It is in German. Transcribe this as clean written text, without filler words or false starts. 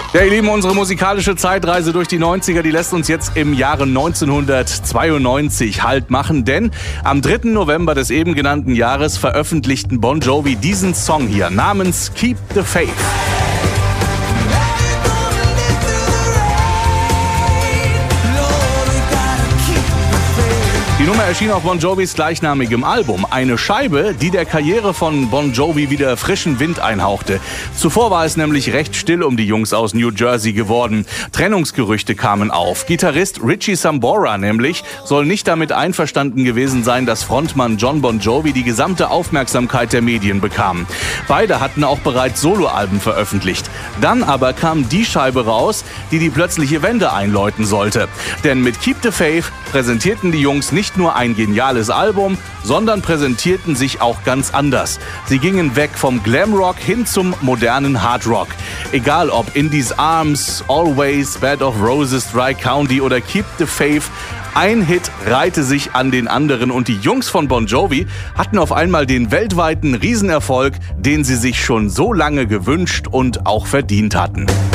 Ja, ihr Lieben, unsere musikalische Zeitreise durch die 90er, die lässt uns jetzt im Jahre 1992 Halt machen, denn am 3. November des eben genannten Jahres veröffentlichten Bon Jovi diesen Song hier namens Keep the Faith. Die Nummer erschien auf Bon Jovis gleichnamigem Album. Eine Scheibe, die der Karriere von Bon Jovi wieder frischen Wind einhauchte. Zuvor war es nämlich recht still um die Jungs aus New Jersey geworden. Trennungsgerüchte kamen auf. Gitarrist Richie Sambora nämlich soll nicht damit einverstanden gewesen sein, dass Frontmann John Bon Jovi die gesamte Aufmerksamkeit der Medien bekam. Beide hatten auch bereits Soloalben veröffentlicht. Dann aber kam die Scheibe raus, die plötzliche Wende einläuten sollte. Denn mit Keep the Faith präsentierten die Jungs nicht nur ein geniales Album, sondern präsentierten sich auch ganz anders. Sie gingen weg vom Glamrock hin zum modernen Hardrock. Egal ob In These Arms, Always, Bed of Roses, Dry County oder Keep the Faith, ein Hit reihte sich an den anderen und die Jungs von Bon Jovi hatten auf einmal den weltweiten Riesenerfolg, den sie sich schon so lange gewünscht und auch verdient hatten.